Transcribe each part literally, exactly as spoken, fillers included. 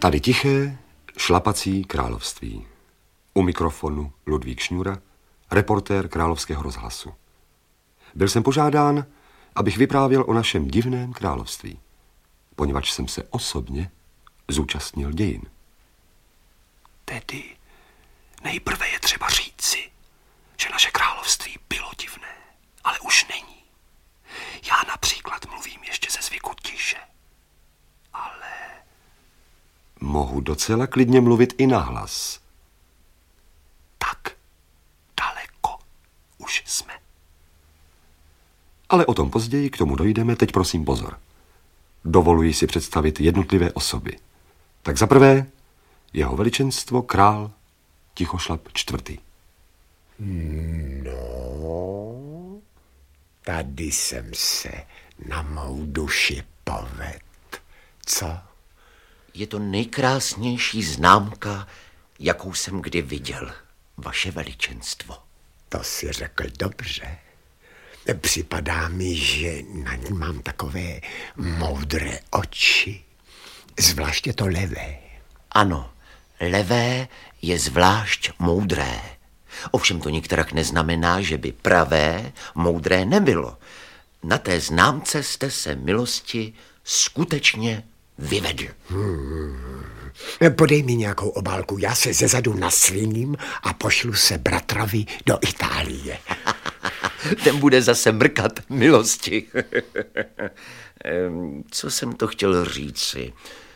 Tady tiché, šlapací království. U mikrofonu Ludvík Šňůra, reportér Královského rozhlasu. Byl jsem požádán, abych vyprávěl o našem divném království, poněvadž jsem se osobně zúčastnil dějin. Tedy nejprve je třeba říci, že naše království bylo divné, ale už není. Já například mluvím ještě ze zvyku tiše, ale mohu docela klidně mluvit i nahlas. Tak daleko už jsme. Ale o tom později, k tomu dojdeme, teď prosím pozor. Dovoluji si představit jednotlivé osoby. Tak za prvé, jeho veličenstvo král Tichošlap čtvrtý. No, tady jsem se na mou duši povedl. Co? Je to nejkrásnější známka, jakou jsem kdy viděl, vaše veličenstvo. To si řekl dobře. Připadá mi, že na ní mám takové moudré oči. Zvláště to levé. Ano, levé je zvlášť moudré. Ovšem to nikterak neznamená, že by pravé moudré nebylo. Na té známce jste se milosti skutečně vyvedl. Hmm. Podej mi nějakou obálku, já se zezadu nasviním a pošlu se bratrovi do Itálie. Ten bude zase mrkat milosti. Co jsem to chtěl říci?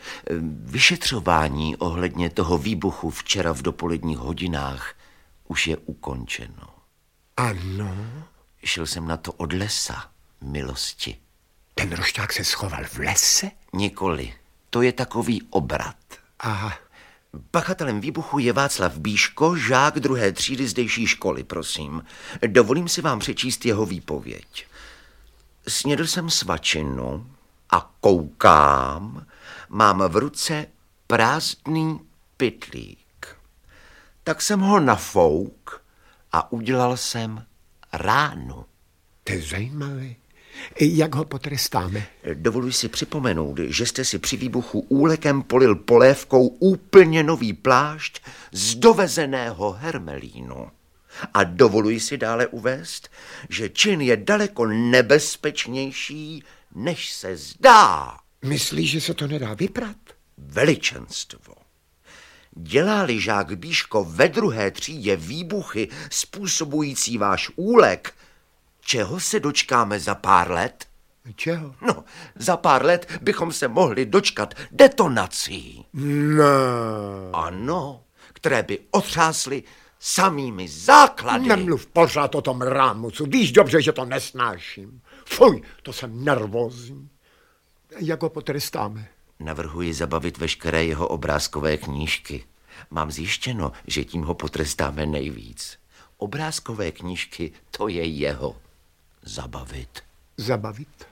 Vyšetřování ohledně toho výbuchu včera v dopoledních hodinách už je ukončeno. Ano? Šel jsem na to od lesa, milosti. Ten rošťák se schoval v lese? Nikoli, to je takový obrat. Aha. Pachatelem výbuchu je Václav Bíško, žák druhé třídy zdejší školy, prosím. Dovolím si vám přečíst jeho výpověď. Snědl jsem svačinu a koukám, mám v ruce prázdný pytlík. Tak jsem ho nafouk a udělal jsem ránu. To je zajímavé. Jak ho potrestáme? Dovoluji si připomenout, že jste si při výbuchu úlekem polil polévkou úplně nový plášť z dovezeného hermelínu. A dovoluji si dále uvést, že čin je daleko nebezpečnější, než se zdá. Myslíš, že se to nedá vyprat? Veličenstvo. Dělá-li žák Bíško ve druhé třídě výbuchy způsobující váš úlek, čeho se dočkáme za pár let? Čeho? No, za pár let bychom se mohli dočkat detonací. No. Ano, které by otřásly samými základy. Nemluv pořád o tom rámusu, víš dobře, že to nesnáším. Fuj, to jsem nervózní. Jak ho potrestáme? Navrhuji zabavit veškeré jeho obrázkové knížky. Mám zjištěno, že tím ho potrestáme nejvíc. Obrázkové knížky, to je jeho. Zabavit. Zabavit?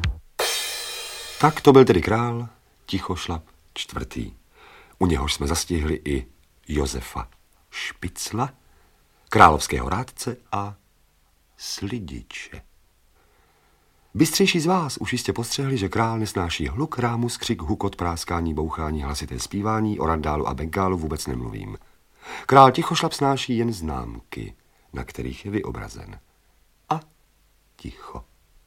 Tak to byl tedy král Tichošlap čtvrtý. U něhož jsme zastihli i Josefa Špicla, královského rádce a slidiče. Bystřejší z vás už jistě postřehli, že král nesnáší hluk, rámus, křik, hukot, práskání, bouchání, hlasité zpívání, o randálu a bengálu vůbec nemluvím. Král Tichošlap snáší jen známky, na kterých je vyobrazen. A ticho.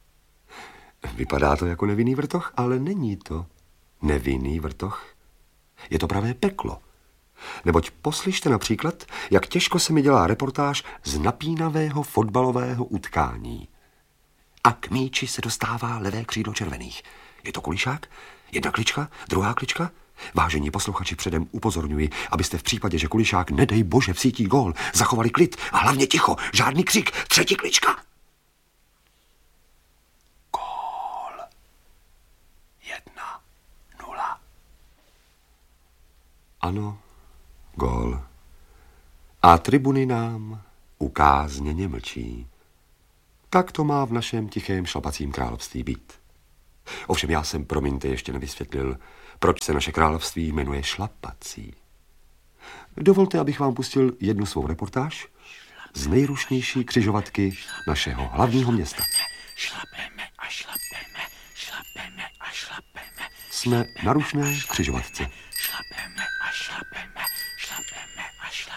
Vypadá to jako nevinný vrtoch, ale není to nevinný vrtoch. Je to pravé peklo. Neboť poslyšte například, jak těžko se mi dělá reportáž z napínavého fotbalového utkání. A k míči se dostává levé křídlo červených. Je to kulišák? Jedna klička? Druhá klička? Vážení posluchači, předem upozorňuji, abyste v případě, že kulišák nedej bože vsítí gól, zachovali klid a hlavně ticho, žádný křik, třetí klička. Gól. Jedna, nula. Ano, gól. A tribuny nám ukázněně mlčí. Tak to má v našem tichém šlapacím království být. Ovšem já jsem, promiňte, ještě nevysvětlil, proč se naše království jmenuje šlapací. Dovolte, abych vám pustil jednu svou reportáž z nejrušnější křižovatky našeho hlavního města. Šlapeme a šlapeme, šlapeme a šlapeme. Jsme na rušné křižovatce. Šlapeme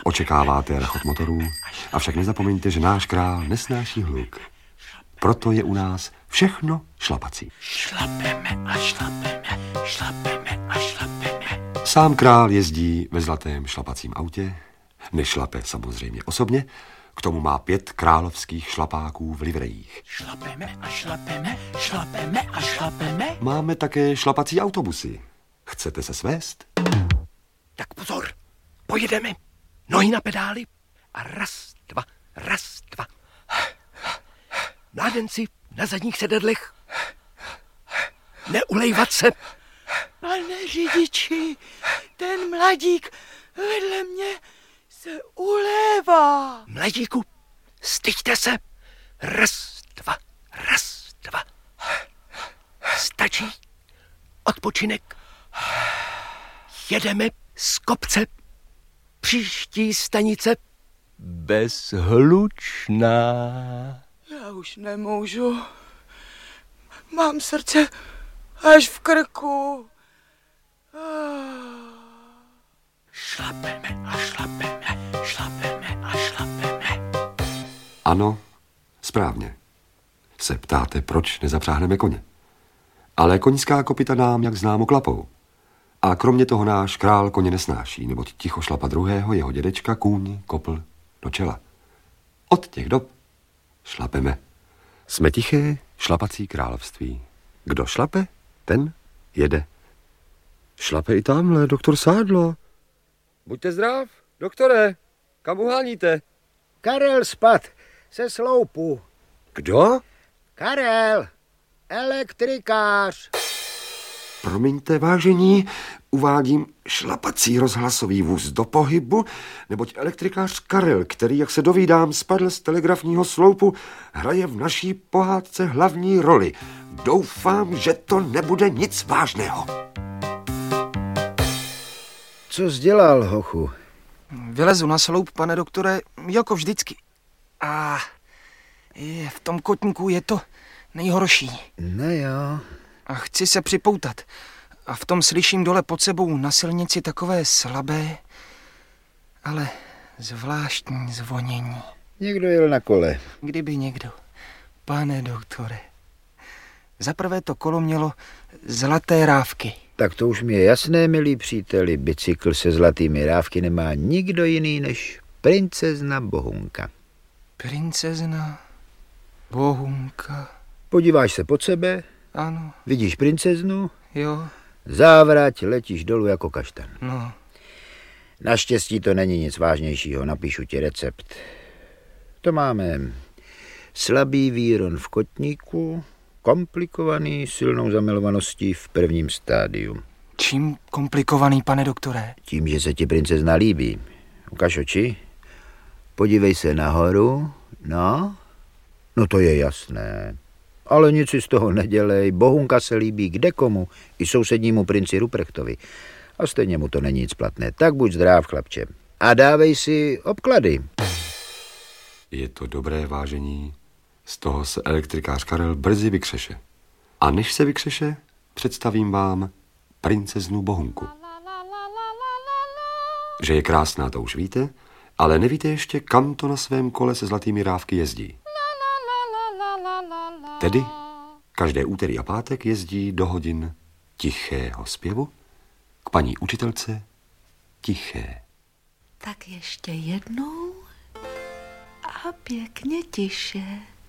Očekáváte rachot motorů, avšak nezapomeňte, že náš král nesnáší hluk. Proto je u nás všechno šlapací. Šlapeme a šlapeme, šlapeme a šlapeme. Sám král jezdí ve zlatém šlapacím autě, nešlape samozřejmě osobně, k tomu má pět královských šlapáků v livrejích. Šlapeme a šlapeme, šlapeme a šlapeme. Máme také šlapací autobusy. Chcete se svést? Tak pozor, pojedeme. Nohy na pedály a raz, dva, raz, dva. Mládenci na zadních sedadlech. Neulejvat se. Pane řidiči, ten mladík vedle mě se ulévá. Mladíku, styďte se. Raz, dva, raz, dva. Stačí. Odpočinek. Jedeme z kopce. Příští stanice Bezhlučná. Já už nemůžu. Mám srdce až v krku. Šlapeme a šlapeme, šlapeme a šlapeme. Ano, správně. Se ptáte, proč nezapřáhneme koně. Ale koňská kopyta nám, jak známo, klapou. A kromě toho náš král koně nesnáší, neboť ticho šlapa druhého jeho dědečka kůň kopl do čela. Od těch dob šlapeme. Jsme tiché šlapací království. Kdo šlape, ten jede. Šlape i tamhle, doktor Sádlo. Buďte zdrav, doktore, kam uháníte? Karel spad se sloupu. Kdo? Karel, elektrikář. Promiňte, vážení, uvádím šlapací rozhlasový vůz do pohybu, neboť elektrikář Karel, který, jak se dovídám, spadl z telegrafního sloupu, hraje v naší pohádce hlavní roli. Doufám, že to nebude nic vážného. Co jsi dělal, hochu? Vylezu na sloup, pane doktore, jako vždycky. A je, v tom kotníku je to nejhorší. No jo. A chci se připoutat. A v tom slyším dole pod sebou na silnici takové slabé, ale zvláštní zvonění. Někdo jel na kole. Kdyby někdo. Pane doktore. Zaprvé to kolo mělo zlaté rávky. Tak to už mi je jasné, milí příteli. Bicykl se zlatými rávky nemá nikdo jiný než princezna Bohunka. Princezna Bohunka. Podíváš se pod sebe, Ano, vidíš princeznu, jo, závrať, letíš dolů jako kaštan. no. Naštěstí to není nic vážnějšího, napíšu ti recept. To máme slabý výron v kotníku, komplikovaný silnou zamilovaností v prvním stádiu. Čím komplikovaný, pane doktore? Tím, že se ti princezna líbí. Ukaž oči, podívej se nahoru, no, no to je jasné. Ale nic si z toho nedělej, Bohunka se líbí kdekomu, i sousednímu princi Ruprechtovi. A stejně mu to není nic platné. Tak buď zdrav, chlapče. A dávej si obklady. Je to dobré, vážení. Z toho se elektrikář Karel brzy vykřeše. A než se vykřeše, představím vám princeznu Bohunku. Že je krásná, to už víte, ale nevíte ještě, kam to na svém kole se zlatými rávky jezdí. Tedy každé úterý a pátek jezdí do hodin tichého zpěvu k paní učitelce Tiché. Tak ještě jednou a pěkně tiše.